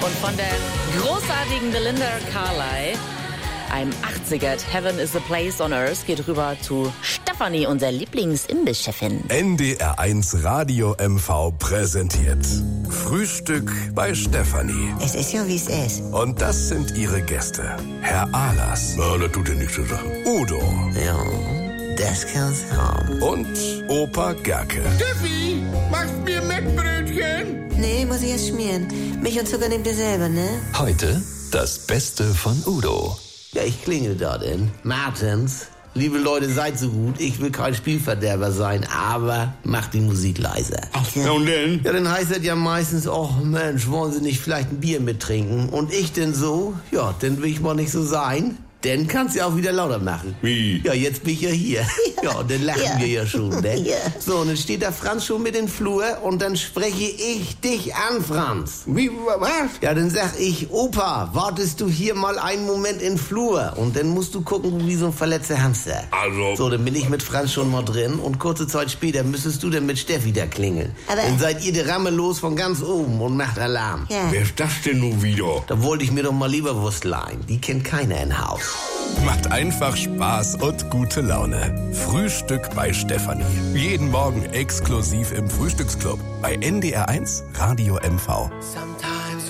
Und von der großartigen Belinda Carlisle, einem 80er Heaven is a Place on Earth, geht rüber zu Stefanie, unser Lieblings-Imbiss-Chefin. NDR 1 Radio MV präsentiert Frühstück bei Stefanie. Es ist ja, wie es ist. Und das sind ihre Gäste. Herr Ahlers. Na, das tut ja nichts zur Sache. Udo. Ja, das kann's haben. Und Opa Gerke. Steffi, machst mir Mettbrötchen? Nee, muss ich erst schmieren. Milch und Zucker nehmt ihr selber, ne? Heute das Beste von Udo. Ja, ich klingel da denn. Martens. Liebe Leute, seid so gut. Ich will kein Spielverderber sein, aber macht die Musik leiser. Ja, und denn? Ja, dann heißt das ja meistens, oh Mensch, wollen Sie nicht vielleicht ein Bier mittrinken? Und ich denn so? Ja, dann will ich mal nicht so sein. Dann kannst du ja auch wieder lauter machen. Wie? Ja, jetzt bin ich ja hier. Ja, und dann lachen wir ja schon, ne? Ja. So, und dann steht da Franz schon mit in Flur und dann spreche ich dich an, Franz. Wie, was? Ja, dann sag ich, Opa, wartest du hier mal einen Moment in Flur? Und dann musst du gucken, wie so ein verletzter Hamster. Also. So, dann bin ich mit Franz schon mal drin und kurze Zeit später müsstest du dann mit Steffi da klingeln. Aber- Dann seid ihr die Ramme los von ganz oben und macht Alarm. Ja. Wer ist das denn nun wieder? Da wollte ich mir doch mal Leberwurst leihen. Die kennt keiner in Haus. Macht einfach Spaß und gute Laune. Frühstück bei Stefanie. Jeden Morgen exklusiv im Frühstücksclub bei NDR 1 Radio MV. Sometimes